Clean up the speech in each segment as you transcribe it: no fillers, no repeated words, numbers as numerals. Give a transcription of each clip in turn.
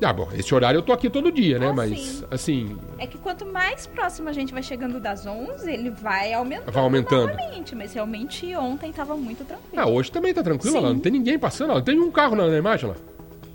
Bom, esse horário eu tô aqui todo dia, né? Mas, sim. assim... É que quanto mais próximo a gente vai chegando das 11, ele vai aumentando. Vai aumentando. Novamente, mas realmente ontem tava muito tranquilo. Hoje também tá tranquilo, lá. Não tem ninguém passando, lá. Tem um carro na imagem, lá.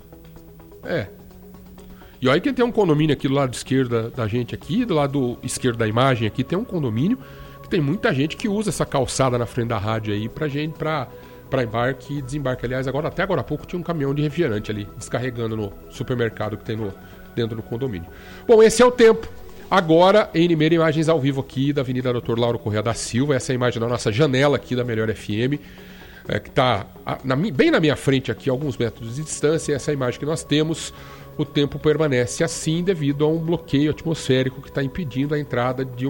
E olha que tem um condomínio aqui do lado esquerdo da gente aqui, do lado esquerdo da imagem aqui, tem um condomínio que tem muita gente que usa essa calçada na frente da rádio aí pra embarque e desembarque. Aliás, até agora há pouco tinha um caminhão de refrigerante ali, descarregando no supermercado que tem dentro do condomínio. Bom, esse é o tempo. Agora, em Limeira, imagens ao vivo aqui da Avenida Dr. Lauro Corrêa da Silva. Essa é a imagem da nossa janela aqui da Melhor FM, que está bem na minha frente aqui, a alguns metros de distância. Essa é a imagem que nós temos. O tempo permanece assim devido a um bloqueio atmosférico que está impedindo a entrada de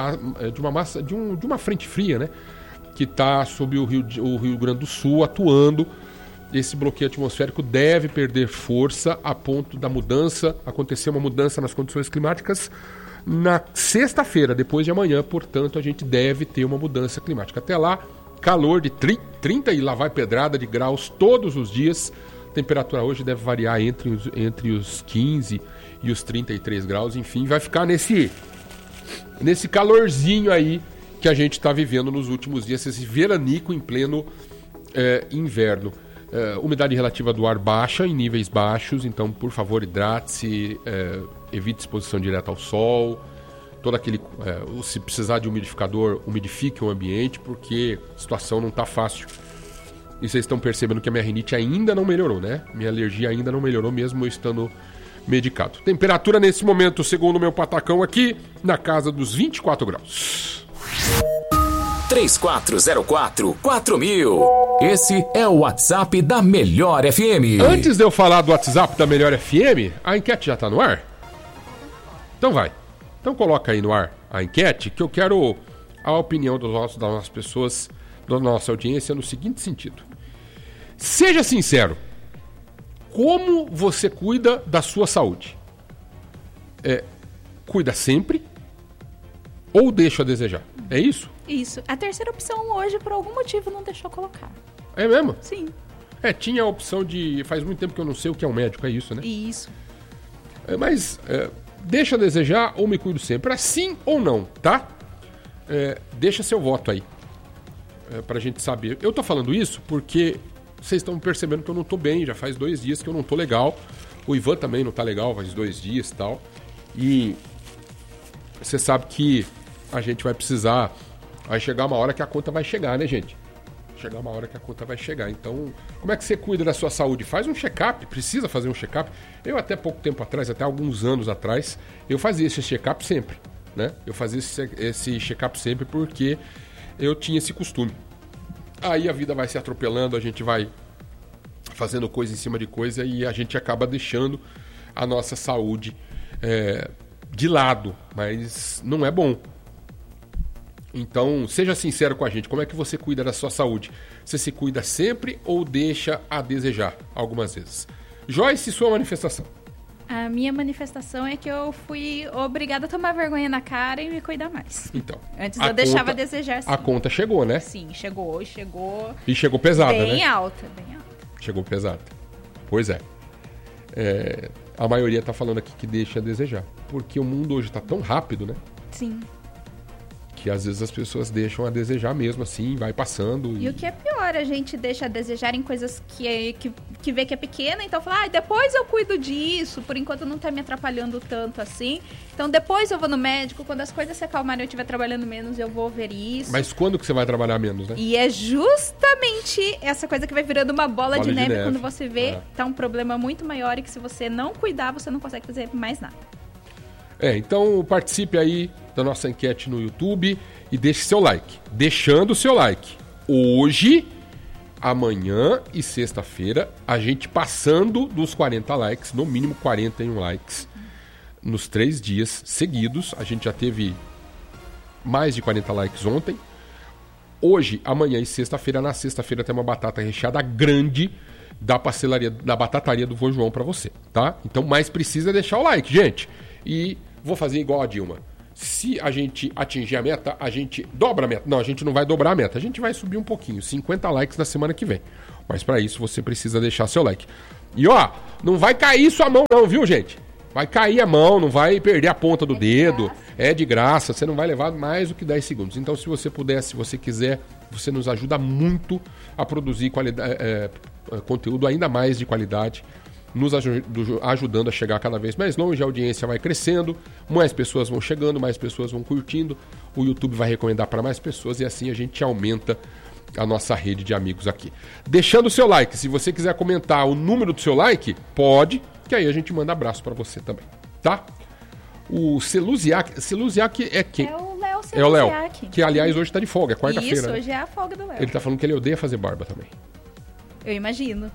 uma frente fria, né? Que está sobre o Rio Grande do Sul atuando. Esse bloqueio atmosférico deve perder força a ponto da acontecer uma mudança nas condições climáticas na sexta-feira, depois de amanhã. Portanto, a gente deve ter uma mudança climática. Até lá, calor de 30 e lá vai pedrada de graus todos os dias. A temperatura hoje deve variar entre os 15 e os 33 graus. Enfim, vai ficar nesse calorzinho aí que a gente está vivendo nos últimos dias, esse veranico em pleno inverno. Umidade relativa do ar baixa, em níveis baixos, então, por favor, hidrate-se, evite exposição direta ao sol, se precisar de umidificador, umidifique o ambiente, porque a situação não está fácil. E vocês estão percebendo que a minha rinite ainda não melhorou, né? Minha alergia ainda não melhorou, mesmo eu estando medicado. Temperatura nesse momento, segundo o meu patacão aqui, na casa dos 24 graus. 3404-4000. Esse é o WhatsApp da Melhor FM. Antes de eu falar do WhatsApp da Melhor FM, a enquete já tá no ar? Então vai. Então coloca aí no ar a enquete, que eu quero a opinião das nossas pessoas, da nossa audiência, no seguinte sentido. Seja sincero. Como você cuida da sua saúde? Cuida sempre ou deixa a desejar? É isso? Isso. A terceira opção hoje, por algum motivo, não deixou colocar. É mesmo? Sim. Tinha a opção de... Faz muito tempo que eu não sei o que é um médico, é isso, né? Isso. Mas deixa a desejar ou me cuido sempre? Sim ou não, tá? Deixa seu voto aí. Pra gente saber. Eu tô falando isso porque vocês estão percebendo que eu não tô bem. Já faz 2 dias que eu não tô legal. O Ivan também não tá legal, faz 2 dias e tal. E você sabe que a gente vai precisar... Vai chegar uma hora que a conta vai chegar, né, gente? Chegar uma hora que a conta vai chegar. Então, como é que você cuida da sua saúde? Faz um check-up, precisa fazer um check-up. Eu até pouco tempo atrás, até alguns anos atrás, eu fazia esse check-up sempre, né? Eu fazia esse check-up sempre porque eu tinha esse costume. Aí a vida vai se atropelando, a gente vai fazendo coisa em cima de coisa e a gente acaba deixando a nossa saúde de lado, mas não é bom. Então, seja sincero com a gente, como é que você cuida da sua saúde? Você se cuida sempre ou deixa a desejar algumas vezes? Joyce, sua manifestação. A minha manifestação é que eu fui obrigada a tomar vergonha na cara e me cuidar mais. Então. Antes eu deixava a desejar, sim. A conta chegou, né? Sim, chegou. E chegou pesada, né? Bem alta. Chegou pesada. Pois é. A maioria tá falando aqui que deixa a desejar. Porque o mundo hoje tá tão rápido, né? Sim. Que às vezes as pessoas deixam a desejar mesmo, assim, vai passando. E o que é pior, a gente deixa a desejar em coisas que vê que é pequena, então fala, depois eu cuido disso, por enquanto não tá me atrapalhando tanto assim. Então depois eu vou no médico, quando as coisas se acalmarem e eu estiver trabalhando menos, eu vou ver isso. Mas quando que você vai trabalhar menos, né? E é justamente essa coisa que vai virando uma bola de neve quando você vê, tá um problema muito maior e que se você não cuidar, você não consegue fazer mais nada. Então participe aí da nossa enquete no YouTube e deixe seu like. Deixando o seu like. Hoje, amanhã e sexta-feira, a gente passando dos 40 likes, no mínimo 41 likes, nos 3 dias seguidos. A gente já teve mais de 40 likes ontem. Hoje, amanhã e sexta-feira. Na sexta-feira tem uma batata recheada grande da pastelaria, da batataria do Vô João pra você, tá? Então, mais precisa deixar o like, gente. E vou fazer igual a Dilma. Se a gente atingir a meta, a gente dobra a meta. Não, a gente não vai dobrar a meta. A gente vai subir um pouquinho, 50 likes na semana que vem. Mas para isso você precisa deixar seu like. E ó, não vai cair sua mão não, viu, gente? Vai cair a mão, não vai perder a ponta do dedo. É de graça, você não vai levar mais do que 10 segundos. Então, se você puder, se você quiser, você nos ajuda muito a produzir conteúdo ainda mais de qualidade, nos ajudando a chegar cada vez mais longe. A audiência vai crescendo, mais pessoas vão chegando, mais pessoas vão curtindo, o YouTube vai recomendar para mais pessoas e assim a gente aumenta a nossa rede de amigos aqui. Deixando o seu like, se você quiser comentar o número do seu like, pode, que aí a gente manda abraço para você também, tá? O Celuziak é quem? É o Léo Celuziak. É o Léo, que aliás hoje tá de folga, é quarta-feira. Isso, né? hoje é a folga do Léo. Ele tá falando que ele odeia fazer barba também. Eu imagino.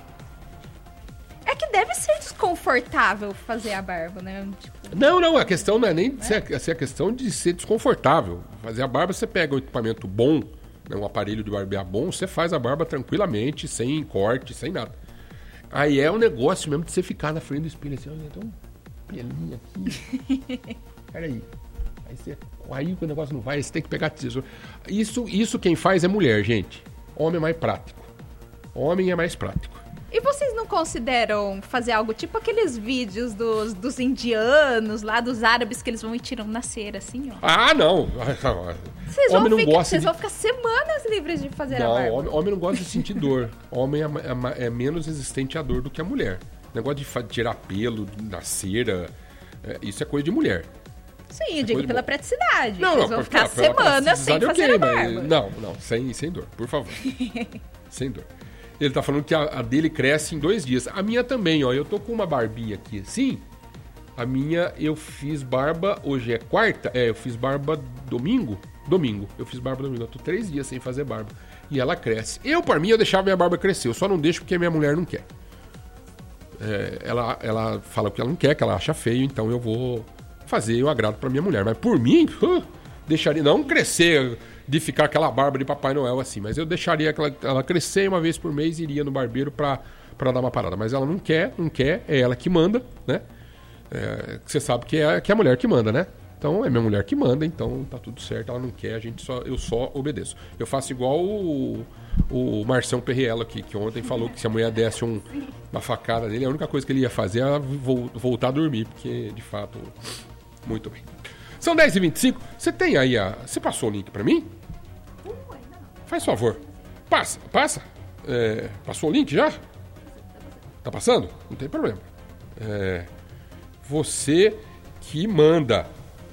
É que deve ser desconfortável fazer a barba, né? Tipo... Não, a questão não é nem ser a questão de ser desconfortável. Fazer a barba, você pega um equipamento bom, né, um aparelho de barbear bom, você faz a barba tranquilamente, sem corte, sem nada. Aí é um negócio mesmo de você ficar na frente do espelho assim, olha, tem um pelinho aqui. Peraí. Aí o negócio não vai, você tem que pegar a tesoura. Isso quem faz é mulher, gente. Homem é mais prático. Homem é mais prático. E vocês não consideram fazer algo tipo aqueles vídeos dos indianos lá, dos árabes, que eles vão e tiram na cera, assim, ó? Ah, não! Vocês vão ficar semanas livres de fazer a barba. Não, homem não gosta de sentir dor. Homem é menos resistente à dor do que a mulher. O negócio de tirar pelo na cera, isso é coisa de mulher. Sim, eu digo pela praticidade. Vocês vão ficar semanas sem fazer a barba. Não, sem dor, por favor. Sem dor. Ele tá falando que a dele cresce em 2 dias. A minha também, ó. Eu tô com uma barbinha aqui assim. A minha, eu fiz barba, hoje é quarta. Eu fiz barba domingo. Eu fiz barba domingo. Eu tô 3 dias sem fazer barba. E ela cresce. Por mim, eu deixava minha barba crescer. Eu só não deixo porque minha mulher não quer. Ela fala que ela não quer, que ela acha feio. Então eu vou fazer o agrado pra minha mulher. Mas por mim, deixaria não crescer... de ficar aquela barba de Papai Noel assim, mas eu deixaria ela crescer uma vez por mês e iria no barbeiro pra dar uma parada, mas ela não quer, é ela que manda, né? Você sabe que é a mulher que manda, né? Então é minha mulher que manda, então tá tudo certo, ela não quer, eu só obedeço. Eu faço igual o Marcelo Perriello aqui, que ontem falou que se a mulher desse uma facada nele, a única coisa que ele ia fazer era voltar a dormir, porque de fato, muito bem. São 10h25. Você tem aí Você passou o link pra mim? Faz favor. Passa. Passou o link já? Tá passando? Não tem problema. Você que manda.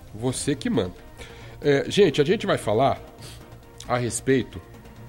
Gente, a gente vai falar a respeito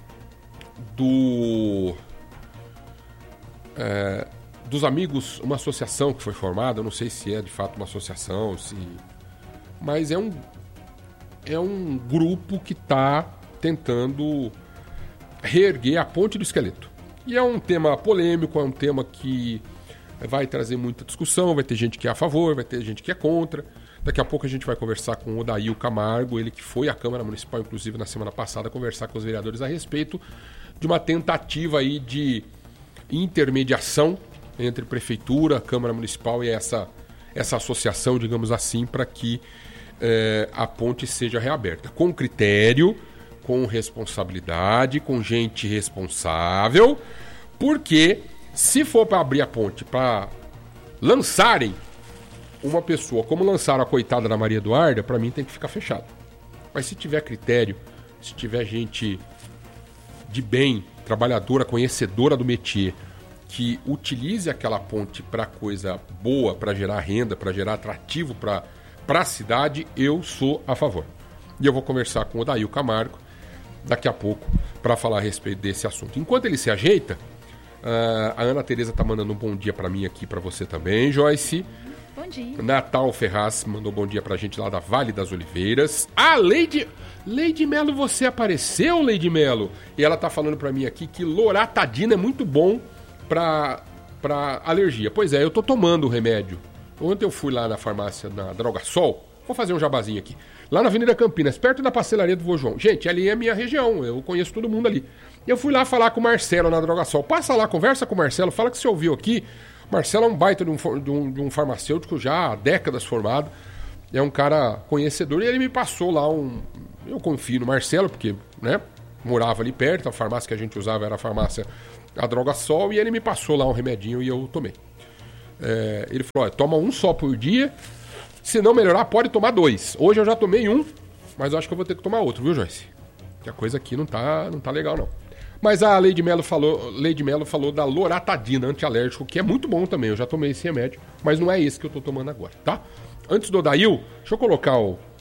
dos amigos, uma associação que foi formada. Eu não sei se é de fato uma associação, mas é um grupo que está tentando reerguer a ponte do esqueleto. E é um tema polêmico, é um tema que vai trazer muita discussão, vai ter gente que é a favor, vai ter gente que é contra. Daqui a pouco a gente vai conversar com o Odail Camargo, ele que foi à Câmara Municipal, inclusive na semana passada, conversar com os vereadores a respeito de uma tentativa aí de intermediação entre Prefeitura, Câmara Municipal e essa associação, digamos assim, para que a ponte seja reaberta. Com critério, com responsabilidade, com gente responsável, porque se for para abrir a ponte, para lançarem uma pessoa, como lançaram a coitada da Maria Eduarda, para mim tem que ficar fechado. Mas se tiver critério, se tiver gente de bem, trabalhadora, conhecedora do métier, que utilize aquela ponte para coisa boa, para gerar renda, para gerar atrativo para a cidade, eu sou a favor. E eu vou conversar com o Odail Camargo daqui a pouco para falar a respeito desse assunto. Enquanto ele se ajeita, a Ana Tereza tá mandando um bom dia para mim aqui, para você também, Joyce. Bom dia. Natal Ferraz mandou um bom dia pra gente lá da Vale das Oliveiras. Leide Melo, você apareceu, Leide Melo? E ela tá falando pra mim aqui que loratadina é muito bom pra alergia. Pois é, eu tô tomando o remédio. Ontem eu fui lá na farmácia, na Drogasol. Vou fazer um jabazinho aqui. Lá na Avenida Campinas, perto da pastelaria do Vô João. Gente, ali é a minha região, eu conheço todo mundo ali. Eu fui lá falar com o Marcelo na Drogasol. Passa lá, conversa com o Marcelo, fala que você ouviu aqui. Marcelo é um baita de um farmacêutico já há décadas formado, é um cara conhecedor e ele me passou lá eu confio no Marcelo, porque, né, morava ali perto, a farmácia que a gente usava era a farmácia A Droga Sol, e ele me passou lá um remedinho e eu tomei. Ele falou, toma um só por dia, se não melhorar pode tomar 2. Hoje eu já tomei um, mas eu acho que eu vou ter que tomar outro, viu, Joyce? Que a coisa aqui não tá legal, não. Mas a Lady Mello falou da loratadina antialérgico, que é muito bom também, eu já tomei esse remédio, mas não é esse que eu tô tomando agora, tá? Antes do Odail, deixa eu colocar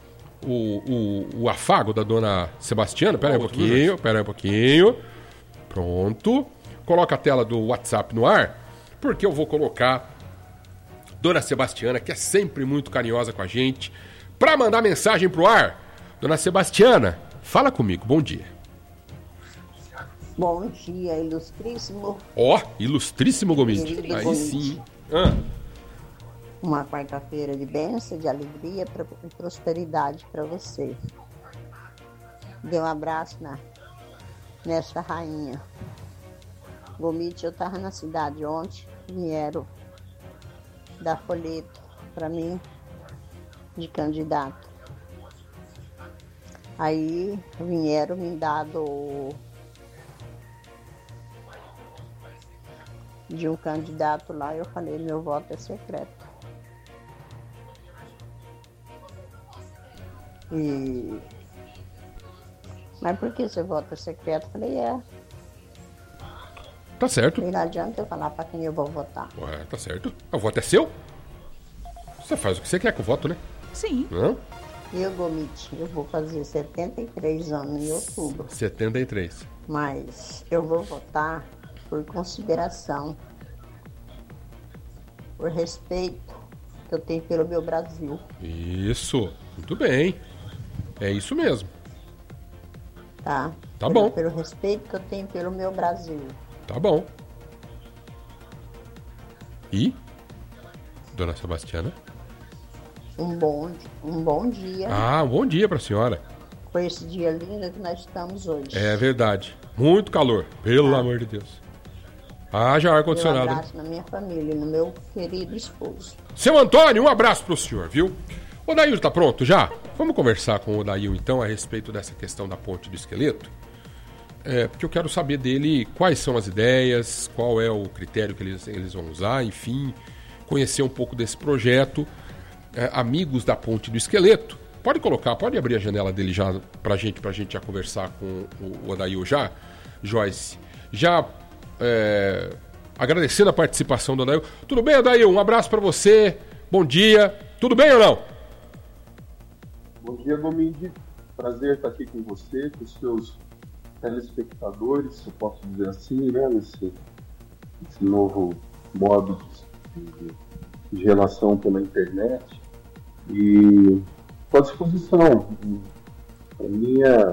o afago da dona Sebastiana. Pera aí um pouquinho. Pronto. Coloca a tela do WhatsApp no ar, porque eu vou colocar dona Sebastiana, que é sempre muito carinhosa com a gente, pra mandar mensagem pro ar. Dona Sebastiana, fala comigo. Bom dia. Bom dia, ilustríssimo. Ilustríssimo Gomide. Aí Gomide. Sim. Uma quarta-feira de bênção, de alegria e prosperidade para você. Dê um abraço nessa rainha. Gomide, eu estava na cidade ontem, vieram dar folheto para mim de candidato. Aí vieram me dar de um candidato lá, eu falei, meu voto é secreto. Mas por que seu voto é secreto? Eu falei, Tá certo. E não adianta eu falar para quem eu vou votar. Tá certo. O voto é seu? Você faz o que você quer com o voto, né? Sim. Não? Eu, Gomide, eu vou fazer 73 anos em outubro. 73. Mas eu vou votar por consideração, por respeito que eu tenho pelo meu Brasil. Isso. Muito bem. É isso mesmo. Tá? Tá bom. Pelo respeito que eu tenho pelo meu Brasil. Tá bom. E? Dona Sebastiana? Um bom dia. Um bom dia pra senhora. Com esse dia lindo que nós estamos hoje. É verdade. Muito calor. Pelo amor de Deus. Já ar-condicionado. Um abraço na minha família, no meu querido esposo. Seu Antônio, um abraço pro senhor, viu? O Odail tá pronto já? Vamos conversar com o Odail então a respeito dessa questão da ponte do esqueleto? Porque eu quero saber dele quais são as ideias, qual é o critério que eles vão usar, enfim, conhecer um pouco desse projeto. Amigos da ponte do esqueleto, pode abrir a janela dele já pra gente já conversar com o Odail já, Joyce. Já agradecendo a participação do Odail. Tudo bem, Odail? Um abraço pra você, bom dia. Tudo bem ou não? Bom dia, Gomide. Prazer estar aqui com você, com os seus telespectadores, se eu posso dizer assim, né, nesse novo modo de relação pela internet. E estou à disposição. Para mim é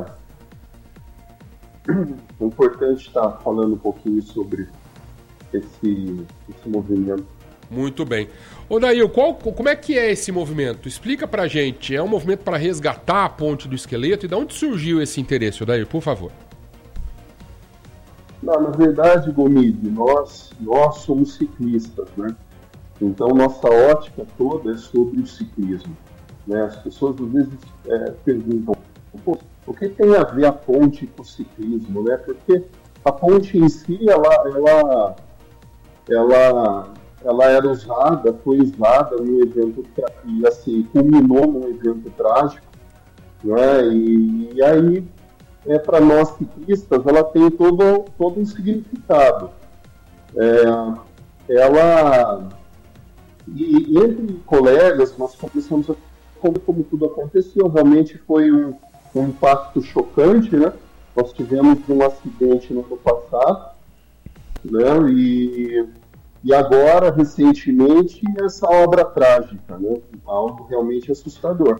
importante estar falando um pouquinho sobre esse movimento. Muito bem. Odail, como é que é esse movimento? Explica pra gente. É um movimento para resgatar a ponte do esqueleto? E de onde surgiu esse interesse, Odail, por favor? Não, na verdade, Gomide, nós somos ciclistas, né? Então, nossa ótica toda é sobre o ciclismo, né? As pessoas, às vezes, perguntam, o que tem a ver a ponte com o ciclismo, né? Porque a ponte em si, ela era usada, foi usada num evento, e assim, culminou num evento trágico, né? E aí, para nós ciclistas, ela tem todo um significado. E entre colegas, nós começamos a ver como tudo aconteceu. Realmente foi um impacto chocante, né? Nós tivemos um acidente no ano passado, né? E agora, recentemente, essa obra trágica, né? Algo realmente assustador.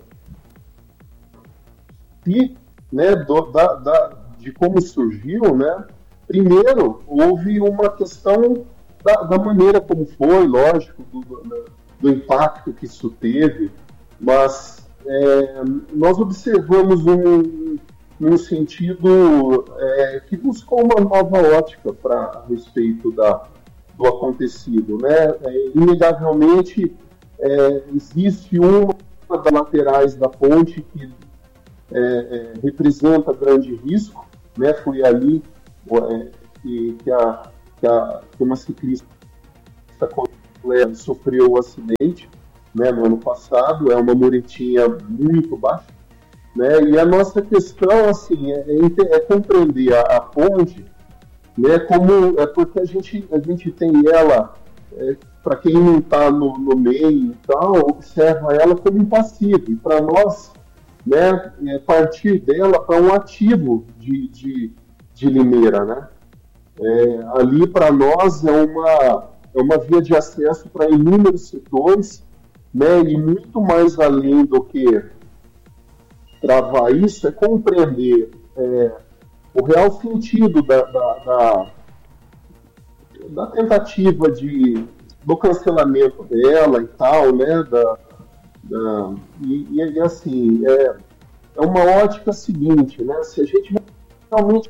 E, né, de como surgiu, né? Primeiro, houve uma questão da maneira como foi, lógico, do impacto que isso teve, mas nós observamos num sentido que buscou uma nova ótica a respeito do acontecido, né? Inegavelmente existe uma das laterais da ponte que representa grande risco, né? Foi ali que uma ciclista sofreu um acidente, né, no ano passado. É uma muretinha muito baixa, né? E a nossa questão assim, é compreender a ponte, né, como porque a gente tem ela, para quem não está no meio e tal, observa ela como um passivo, e para nós, né, partir dela para um ativo de Limeira, né? Ali para nós é uma via de acesso para inúmeros setores, né, e muito mais além do que travar isso, é compreender o real sentido da tentativa do cancelamento dela e tal, né, e assim, é uma ótica seguinte, né, se a gente realmente